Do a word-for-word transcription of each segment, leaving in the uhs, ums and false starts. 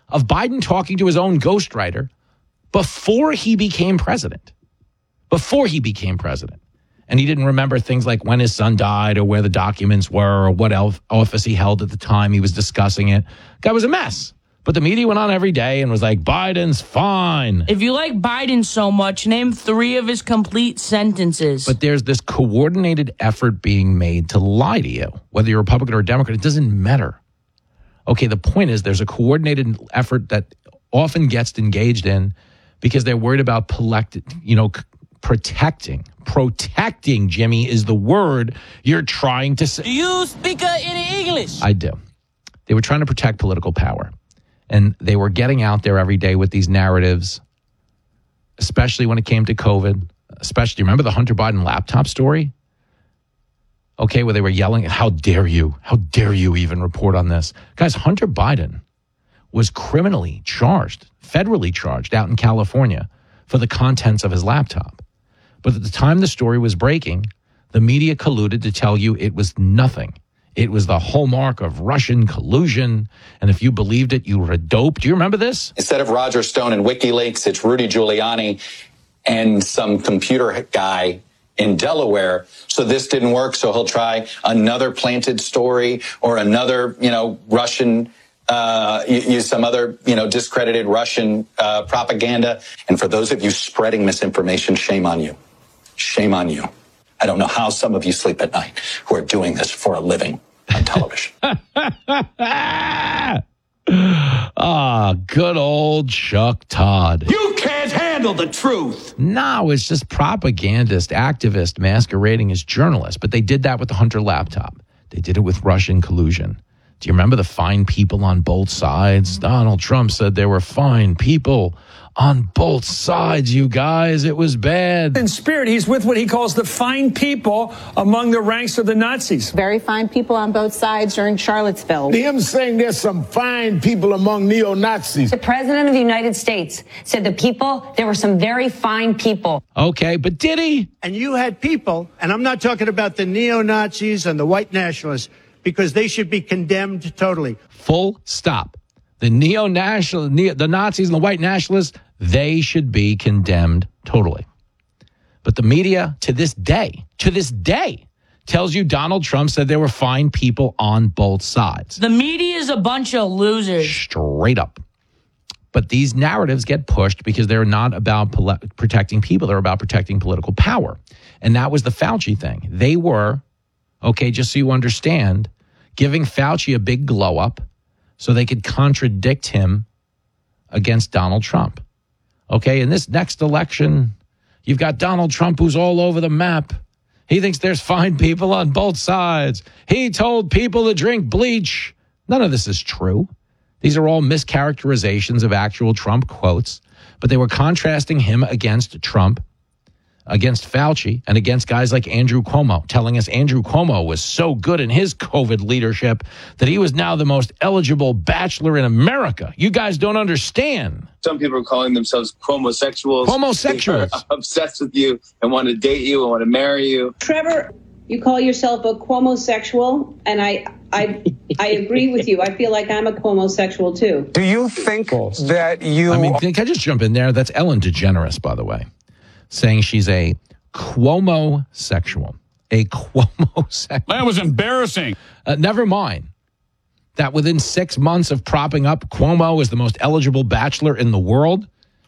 of Biden talking to his own ghostwriter before he became president. Before he became president. And he didn't remember things like when his son died or where the documents were or what office he held at the time he was discussing it. Guy was a mess. But the media went on every day and was like, Biden's fine. If you like Biden so much, name three of his complete sentences. But there's this coordinated effort being made to lie to you, whether you're a Republican or a Democrat. It doesn't matter. Okay, the point is there's a coordinated effort that often gets engaged in because they're worried about collect, you know, c- protecting. Protecting, Jimmy, is the word you're trying to say. Do you speak uh, any English? I do. They were trying to protect political power. And they were getting out there every day with these narratives, especially when it came to COVID. Especially, remember the Hunter Biden laptop story? Okay, where they were yelling, how dare you? How dare you even report on this? Guys, Hunter Biden was criminally charged, federally charged out in California for the contents of his laptop. But at the time the story was breaking, the media colluded to tell you it was nothing. It was the hallmark of Russian collusion. And if you believed it, you were a dope. Do you remember this? Instead of Roger Stone and WikiLeaks, it's Rudy Giuliani and some computer guy in Delaware. So this didn't work. So he'll try another planted story or another, you know, Russian, uh, use some other, you know, discredited Russian uh, propaganda. And for those of you spreading misinformation, shame on you. Shame on you. I don't know how some of you sleep at night who are doing this for a living on television. Ah, good old Chuck Todd. You can't handle the truth. No, it's just propagandist, activist masquerading as journalist. But they did that with the Hunter laptop. They did it with Russian collusion. Do you remember the fine people on both sides? Donald Trump said there were fine people on both sides, you guys. It was bad. In spirit, he's with what he calls the fine people among the ranks of the Nazis. Very fine people on both sides during Charlottesville. Him saying there's some fine people among neo-Nazis. The president of the United States said the people, there were some very fine people. Okay, but did he? And you had people, and I'm not talking about the neo-Nazis and the white nationalists, because they should be condemned totally. Full stop. The neo-national, neo, the Nazis and the white nationalists, they should be condemned totally. But the media, to this day, to this day, tells you Donald Trump said there were fine people on both sides. The media is a bunch of losers. Straight up. But these narratives get pushed because they're not about pol- protecting people. They're about protecting political power. And that was the Fauci thing. They were, okay, just so you understand, giving Fauci a big glow up so they could contradict him against Donald Trump. Okay, in this next election, you've got Donald Trump who's all over the map. He thinks there's fine people on both sides. He told people to drink bleach. None of this is true. These are all mischaracterizations of actual Trump quotes, but they were contrasting him against Trump, against Fauci, and against guys like Andrew Cuomo, telling us Andrew Cuomo was so good in his COVID leadership that he was now the most eligible bachelor in America. You guys don't understand. Some people are calling themselves Cuomo-sexuals. Cuomo-sexuals. They are obsessed with you and want to date you and want to marry you. Trevor, you call yourself a Cuomo-sexual, and I I I agree with you. I feel like I'm a Cuomo-sexual, too. Do you think that you... I mean, can I just jump in there? That's Ellen DeGeneres, by the way, saying she's a Cuomo-sexual. A Cuomo-sexual. That was embarrassing. Uh, never mind that within six months of propping up Cuomo as the most eligible bachelor in the world,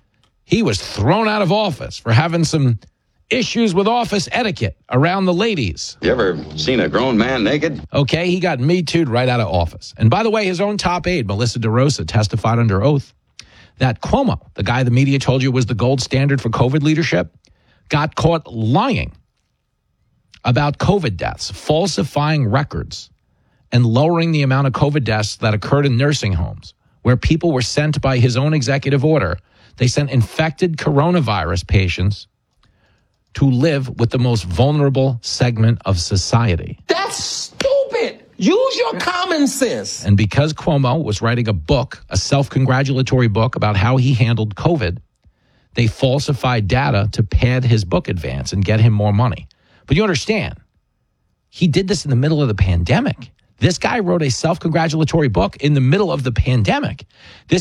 he was thrown out of office for having some issues with office etiquette around the ladies. You ever seen a grown man naked? Okay, he got Me Too'd right out of office. And by the way, his own top aide, Melissa DeRosa, testified under oath that Cuomo, the guy the media told you was the gold standard for COVID leadership, got caught lying about COVID deaths, falsifying records, and lowering the amount of COVID deaths that occurred in nursing homes, where people were sent by his own executive order. They sent infected coronavirus patients to live with the most vulnerable segment of society. That's stupid. Use your common sense. And because Cuomo was writing a book, a self-congratulatory book about how he handled COVID, they falsified data to pad his book advance and get him more money. But you understand, he did this in the middle of the pandemic. This guy wrote a self-congratulatory book in the middle of the pandemic. This